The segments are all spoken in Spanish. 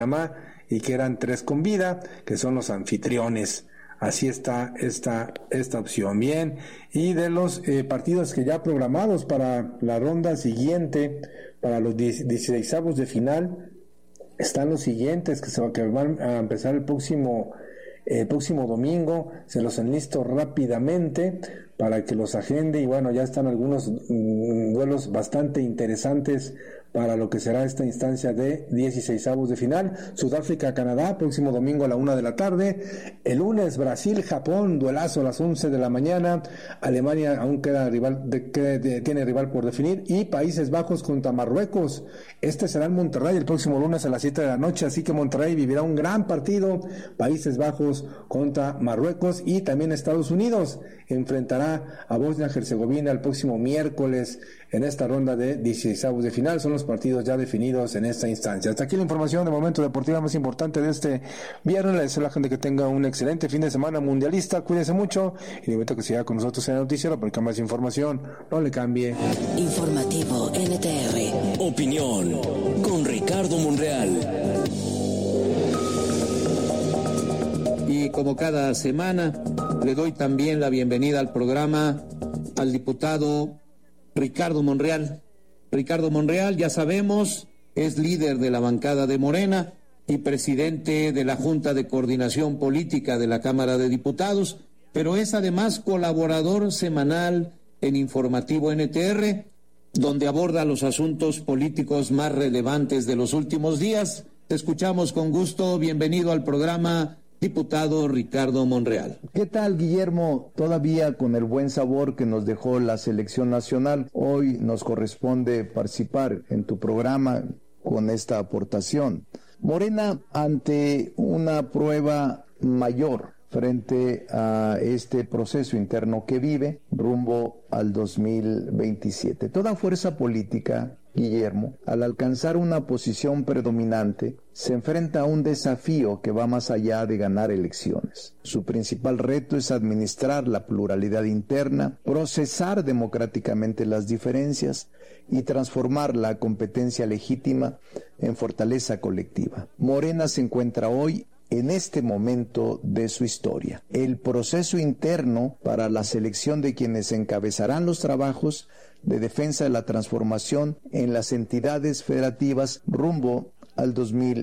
y que eran 3 con vida, que son los anfitriones. Así está esta opción. Bien, y de los partidos que ya programados para la ronda siguiente, para los 16avos de final, están los siguientes que van a empezar el próximo domingo. Se los enlisto rápidamente para que los agende, y bueno, ya están algunos duelos bastante interesantes para lo que será esta instancia de 16avos de final. Sudáfrica-Canadá, próximo domingo a la 1 de la tarde. El lunes, Brasil-Japón, duelazo a las 11 de la mañana. Alemania aún tiene rival por definir. Y Países Bajos contra Marruecos. Este será en Monterrey el próximo lunes a las 7 de la noche, así que Monterrey vivirá un gran partido. Países Bajos contra Marruecos, y también Estados Unidos enfrentará a Bosnia-Herzegovina el próximo miércoles en esta ronda de 16avos de final. Son los partidos ya definidos en esta instancia. Hasta aquí la información de momento deportiva más importante de este viernes. Les deseo a la gente que tenga un excelente fin de semana mundialista. Cuídense mucho y le invito a que siga con nosotros en el noticiero porque más información no le cambie. Informativo NTR. Opinión con Ricardo Monreal. Y como cada semana, le doy también la bienvenida al programa al diputado Ricardo Monreal. Ricardo Monreal, ya sabemos, es líder de la bancada de Morena y presidente de la Junta de Coordinación Política de la Cámara de Diputados, pero es además colaborador semanal en Informativo NTR, donde aborda los asuntos políticos más relevantes de los últimos días. Te escuchamos con gusto. Bienvenido al programa, diputado Ricardo Monreal. ¿Qué tal, Guillermo? Todavía con el buen sabor que nos dejó la selección nacional, hoy nos corresponde participar en tu programa con esta aportación. Morena ante una prueba mayor frente a este proceso interno que vive rumbo al 2027. Toda fuerza política, Guillermo, al alcanzar una posición predominante, se enfrenta a un desafío que va más allá de ganar elecciones. Su principal reto es administrar la pluralidad interna, procesar democráticamente las diferencias y transformar la competencia legítima en fortaleza colectiva. Morena se encuentra hoy en este momento de su historia. El proceso interno para la selección de quienes encabezarán los trabajos de defensa de la transformación en las entidades federativas rumbo al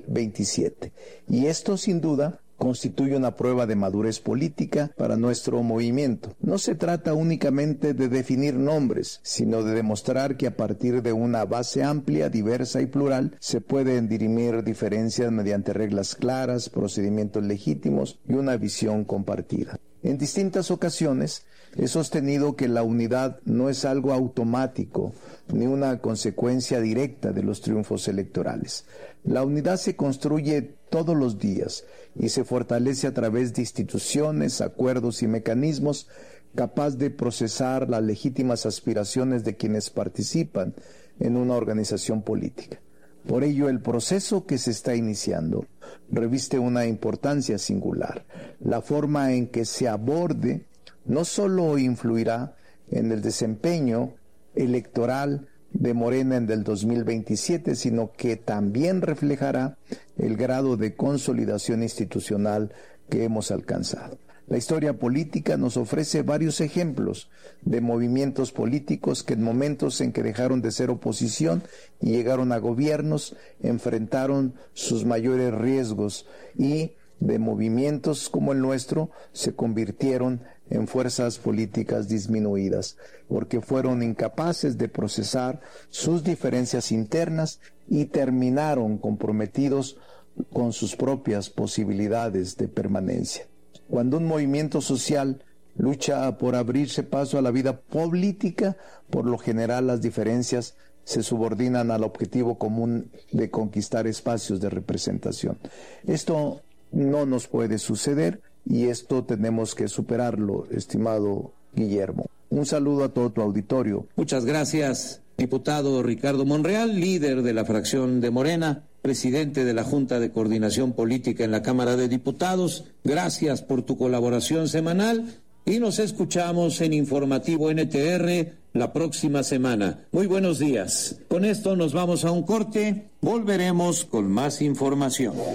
2027. Y esto, sin duda, constituye una prueba de madurez política para nuestro movimiento. No se trata únicamente de definir nombres, sino de demostrar que a partir de una base amplia, diversa y plural, se pueden dirimir diferencias mediante reglas claras, procedimientos legítimos y una visión compartida. En distintas ocasiones he sostenido que la unidad no es algo automático ni una consecuencia directa de los triunfos electorales. La unidad se construye todos los días y se fortalece a través de instituciones, acuerdos y mecanismos capaz de procesar las legítimas aspiraciones de quienes participan en una organización política. Por ello, el proceso que se está iniciando reviste una importancia singular. La forma en que se aborde no solo influirá en el desempeño electoral de Morena en el 2027, sino que también reflejará el grado de consolidación institucional que hemos alcanzado. La historia política nos ofrece varios ejemplos de movimientos políticos que en momentos en que dejaron de ser oposición y llegaron a gobiernos, enfrentaron sus mayores riesgos y de movimientos como el nuestro se convirtieron en fuerzas políticas disminuidas, porque fueron incapaces de procesar sus diferencias internas y terminaron comprometidos con sus propias posibilidades de permanencia. Cuando un movimiento social lucha por abrirse paso a la vida política, por lo general las diferencias se subordinan al objetivo común de conquistar espacios de representación. Esto no nos puede suceder y esto tenemos que superarlo, estimado Guillermo. Un saludo a todo tu auditorio. Muchas gracias, diputado Ricardo Monreal, líder de la fracción de Morena, presidente de la Junta de Coordinación Política en la Cámara de Diputados. Gracias por tu colaboración semanal y nos escuchamos en Informativo NTR la próxima semana. Muy buenos días. Con esto nos vamos a un corte. Volveremos con más información.